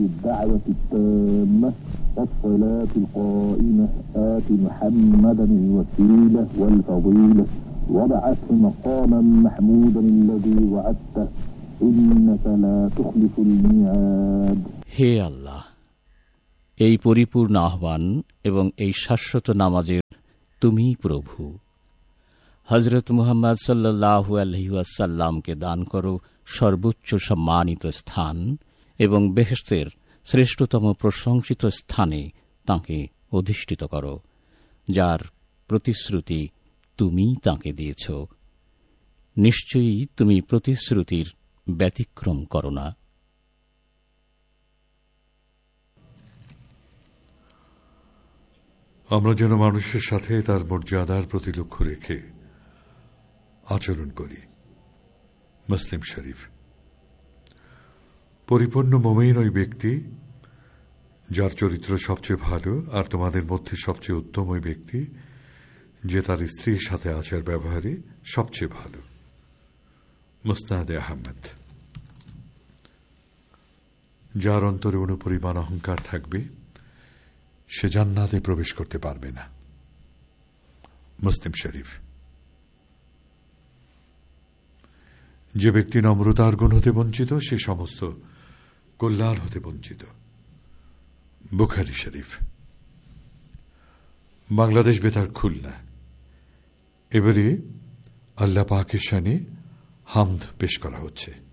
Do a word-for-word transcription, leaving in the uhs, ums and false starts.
الدعوة التامة والصلاة القائمة آت محمدا الوسيلة والفضيلة وابعثه مقاما محمودا الذي وعدته إنك لا تخلف الميعاد. হে আল্লাহ, এই পরিপূর্ণ আহ্বান এবং এই শাশ্বত নামাজের তুমি প্রভু। হযরত মুহাম্মদ সাল্লাল্লাহু আলাইহি ওয়াসাল্লামকে দান করো সর্বোচ্চ সম্মানিত স্থান এবং বেহেশতের শ্রেষ্ঠতম প্রশংসিত স্থানে তাঁকে অধিষ্ঠিত করো, যার প্রতিশ্রুতি তুমি তাঁকে দিয়েছ। নিশ্চয়ই তুমি প্রতিশ্রুতির ব্যতিক্রম করো না। আমরা যেন মানুষের সাথে তার মর্যাদার প্রতি লক্ষ্য রেখে আচরণ করি। মুসলিম শরীফ। পরিপূর্ণ মুমিন ওই ব্যক্তি যার চরিত্র সবচেয়ে ভালো, আর তোমাদের মধ্যে সবচেয়ে উত্তম ওই ব্যক্তি যে তার স্ত্রীর সাথে আচার ব্যবহারে সবচেয়ে ভালো। মুসনাদে আহমদ। যার অন্তরে অনুপরিমাণ অহংকার থাকবে সে জান্নাতে প্রবেশ করতে পারবে না। মুসলিম শরীফ। যে ব্যক্তি নম্রতার গুণ হতে বঞ্চিত সে সমস্ত কল্যাণ হতে বঞ্চিত। বুখারী শরীফ। বাংলাদেশ বেতার খুলনা। এবারে আল্লাহ পাকের শানে হামদ পেশ করা হচ্ছে।